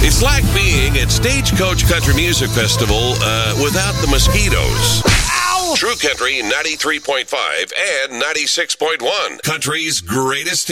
It's like being at Stagecoach Country Music Festival without the mosquitoes. Ow! True Country 93.5 and 96.1. Country's greatest